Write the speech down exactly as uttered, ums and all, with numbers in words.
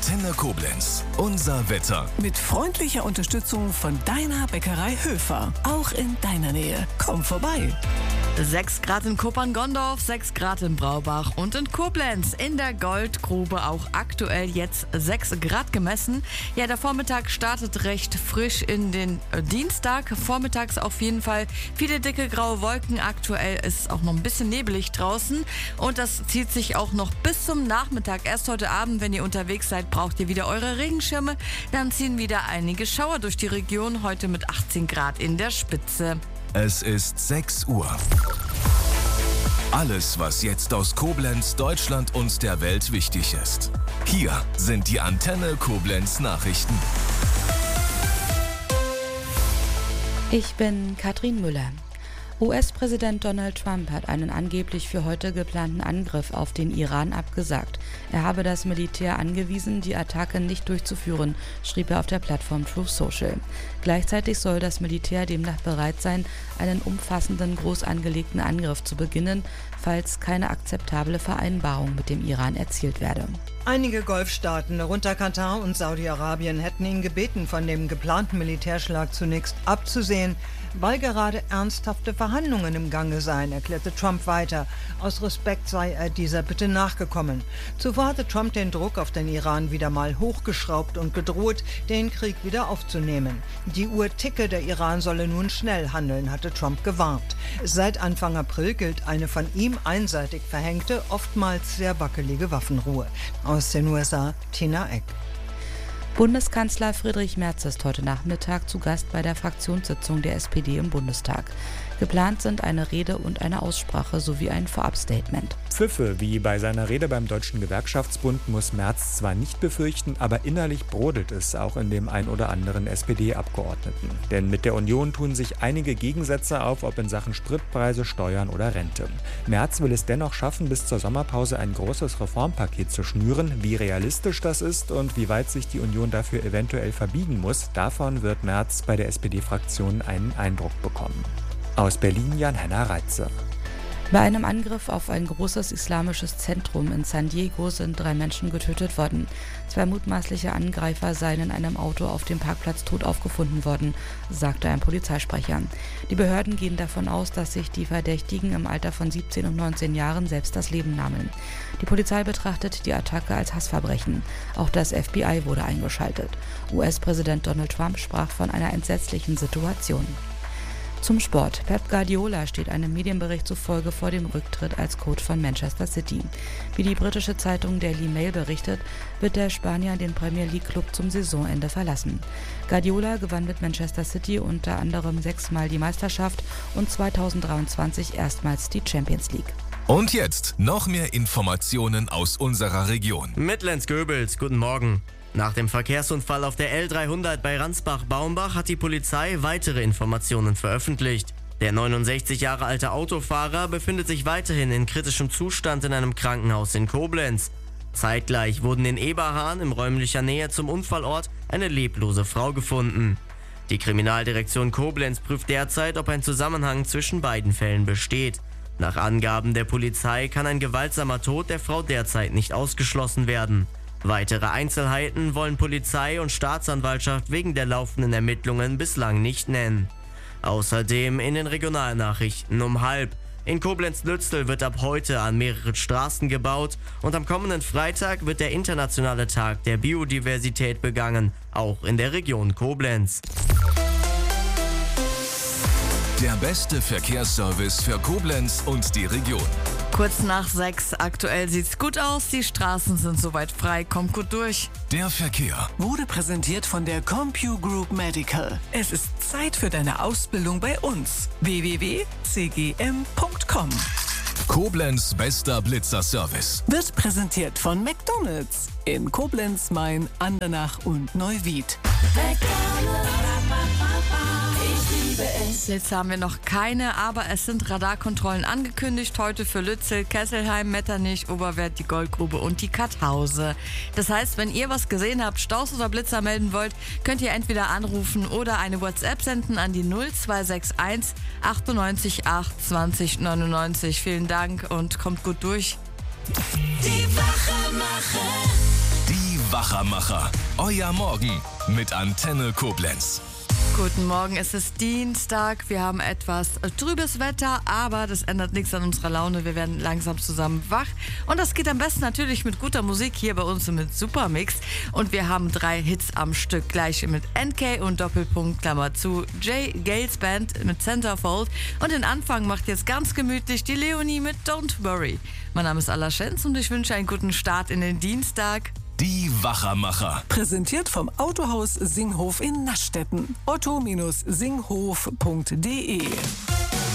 Antenne Koblenz. Unser Wetter. Mit freundlicher Unterstützung von deiner Bäckerei Höfer. Auch in deiner Nähe. Komm vorbei. sechs Grad in Koppern-Gondorf, sechs Grad in Braubach und in Koblenz. In der Goldgrube auch aktuell jetzt sechs Grad gemessen. Ja, der Vormittag startet recht frisch in den äh, Dienstag. Vormittags auf jeden Fall viele dicke graue Wolken. Aktuell ist es auch noch ein bisschen nebelig draußen. Und das zieht sich auch noch bis zum Nachmittag. Erst heute Abend, wenn ihr unterwegs seid, braucht ihr wieder eure Regenschirme. Dann ziehen wieder einige Schauer durch die Region. Heute mit achtzehn Grad in der Spitze. Es ist sechs Uhr. Alles, was jetzt aus Koblenz, Deutschland und der Welt wichtig ist. Hier sind die Antenne Koblenz Nachrichten. Ich bin Katrin Müller. U S-Präsident Donald Trump hat einen angeblich für heute geplanten Angriff auf den Iran abgesagt. Er habe das Militär angewiesen, die Attacke nicht durchzuführen, schrieb er auf der Plattform Truth Social. Gleichzeitig soll das Militär demnach bereit sein, einen umfassenden, groß angelegten Angriff zu beginnen, falls keine akzeptable Vereinbarung mit dem Iran erzielt werde. Einige Golfstaaten, darunter Katar und Saudi-Arabien, hätten ihn gebeten, von dem geplanten Militärschlag zunächst abzusehen, weil gerade ernsthafte Verhandlungen im Gange seien, erklärte Trump weiter. Aus Respekt sei er dieser Bitte nachgekommen. Zuvor hatte Trump den Druck auf den Iran wieder mal hochgeschraubt und gedroht, den Krieg wieder aufzunehmen. Die Uhr ticke, der Iran solle nun schnell handeln, hatte Trump gewarnt. Seit Anfang April gilt eine von ihm einseitig verhängte, oftmals sehr wackelige Waffenruhe. Aus den U S A, Tina Eck. Bundeskanzler Friedrich Merz ist heute Nachmittag zu Gast bei der Fraktionssitzung der S P D im Bundestag. Geplant sind eine Rede und eine Aussprache sowie ein Vorabstatement. Pfiffe, wie bei seiner Rede beim Deutschen Gewerkschaftsbund, muss Merz zwar nicht befürchten, aber innerlich brodelt es auch in dem ein oder anderen S P D-Abgeordneten. Denn mit der Union tun sich einige Gegensätze auf, ob in Sachen Spritpreise, Steuern oder Rente. Merz will es dennoch schaffen, bis zur Sommerpause ein großes Reformpaket zu schnüren. Wie realistisch das ist und wie weit sich die Union dafür eventuell verbiegen muss, davon wird Merz bei der S P D-Fraktion einen Eindruck bekommen. Aus Berlin Jan-Henner Reitze. Bei einem Angriff auf ein großes islamisches Zentrum in San Diego sind drei Menschen getötet worden. Zwei mutmaßliche Angreifer seien in einem Auto auf dem Parkplatz tot aufgefunden worden, sagte ein Polizeisprecher. Die Behörden gehen davon aus, dass sich die Verdächtigen im Alter von siebzehn und neunzehn Jahren selbst das Leben nahmen. Die Polizei betrachtet die Attacke als Hassverbrechen. Auch das F B I wurde eingeschaltet. U S-Präsident Donald Trump sprach von einer entsetzlichen Situation. Zum Sport. Pep Guardiola steht einem Medienbericht zufolge vor dem Rücktritt als Coach von Manchester City. Wie die britische Zeitung Daily Mail berichtet, wird der Spanier den Premier League Club zum Saisonende verlassen. Guardiola gewann mit Manchester City unter anderem sechsmal die Meisterschaft und zweitausenddreiundzwanzig erstmals die Champions League. Und jetzt noch mehr Informationen aus unserer Region. Mitlenz-Göbels, guten Morgen. Nach dem Verkehrsunfall auf der L dreihundert bei Ransbach-Baumbach hat die Polizei weitere Informationen veröffentlicht. Der neunundsechzig Jahre alte Autofahrer befindet sich weiterhin in kritischem Zustand in einem Krankenhaus in Koblenz. Zeitgleich wurden in Eberhahn in räumlicher Nähe zum Unfallort eine leblose Frau gefunden. Die Kriminaldirektion Koblenz prüft derzeit, ob ein Zusammenhang zwischen beiden Fällen besteht. Nach Angaben der Polizei kann ein gewaltsamer Tod der Frau derzeit nicht ausgeschlossen werden. Weitere Einzelheiten wollen Polizei und Staatsanwaltschaft wegen der laufenden Ermittlungen bislang nicht nennen. Außerdem in den Regionalnachrichten um halb. In Koblenz-Lützel wird ab heute an mehreren Straßen gebaut und am kommenden Freitag wird der internationale Tag der Biodiversität begangen, auch in der Region Koblenz. Der beste Verkehrsservice für Koblenz und die Region. Kurz nach sechs. Aktuell sieht's gut aus. Die Straßen sind soweit frei. Kommt gut durch. Der Verkehr wurde präsentiert von der CompuGroup Medical. Es ist Zeit für deine Ausbildung bei uns. w w w punkt c g m punkt com. Koblenz bester Blitzerservice Wird präsentiert von McDonald's in Koblenz, Main, Andernach und Neuwied. Jetzt haben wir noch keine, aber es sind Radarkontrollen angekündigt. Heute für Lützel, Kesselheim, Metternich, Oberwerth, die Goldgrube und die Kathause. Das heißt, wenn ihr was gesehen habt, Staus oder Blitzer melden wollt, könnt ihr entweder anrufen oder eine WhatsApp senden an die null zwei sechs eins achtundneunzig acht zwanzig neunundneunzig. Vielen Dank und kommt gut durch. Die Wache machen. Die Wachermacher. Euer Morgen mit Antenne Koblenz. Guten Morgen, es ist Dienstag. Wir haben etwas trübes Wetter, aber das ändert nichts an unserer Laune. Wir werden langsam zusammen wach. Und das geht am besten natürlich mit guter Musik hier bei uns mit Supermix. Und wir haben drei Hits am Stück. Gleich mit N K und Doppelpunkt, Klammer zu, Jay Gales Band mit Centerfold. Und den Anfang macht jetzt ganz gemütlich die Leonie mit Don't Worry. Mein Name ist Alla Schenz und ich wünsche einen guten Start in den Dienstag. Die Wachermacher. Präsentiert vom Autohaus Singhof in Naschstetten. otto Bindestrich singhof punkt de